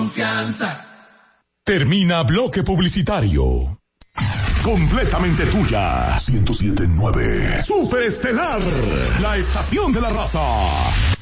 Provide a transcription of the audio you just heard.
confianza. Termina bloque publicitario. Completamente tuya. 107.9. Superestelar. La estación de la raza.